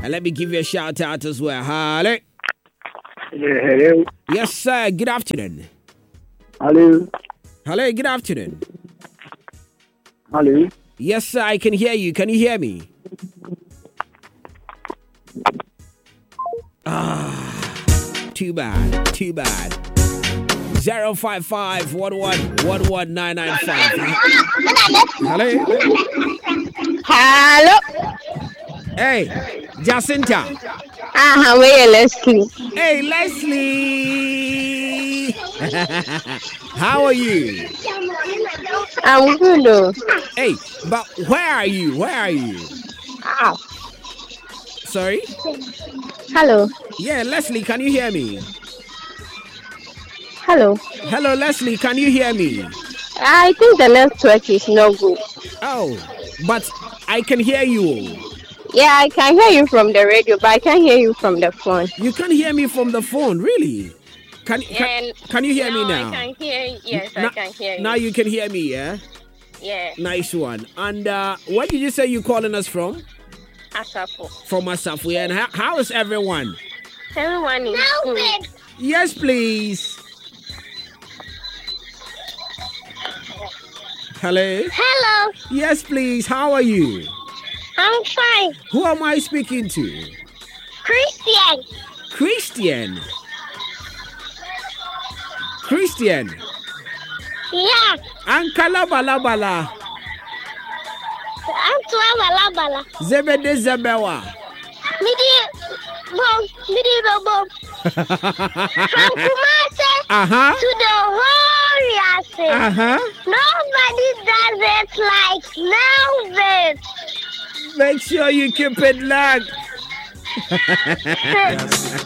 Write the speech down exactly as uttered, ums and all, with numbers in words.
And let me give you a shout out as well. Hello. Yeah, hello. Yes, sir. Good afternoon. Hello. Hello. Good afternoon. Hello. Yes, sir. I can hear you. Can you hear me? Ah, too bad. Too bad. Zero five five one one one one nine nine five. Hello. Hello. Hey, Jacinta. Ah, where Leslie? Hey, Leslie. How are you? I'm good though. Hey, but where are you? Where are you? Ah. Sorry? Hello. Yeah, Leslie, can you hear me? Hello. Hello, Leslie, can you hear me? I think the network is not good. Oh, but I can hear you. Yeah, I can hear you from the radio, but I can't hear you from the phone. You can hear me from the phone, really? Can can, And can you hear me now? I can hear. Yes, Na- I can hear you. Now you can hear me, yeah? Yeah. Nice one. And uh, where did you say you're calling us from? Asafo. From Asafo. And how, how is everyone? Everyone is good. Yes, please. Hello? Hello. Yes, please. How are you? I'm fine. Who am I speaking to? Christian. Christian. Christian. Yeah. Ankala bala bala. Antoine Balabala. Zebede zebewa. Midi bom. Midi bom. From Kumasi Uh-huh. to the whole Yasi. Uh-huh. Nobody does it like Melvin. Make sure you keep it locked.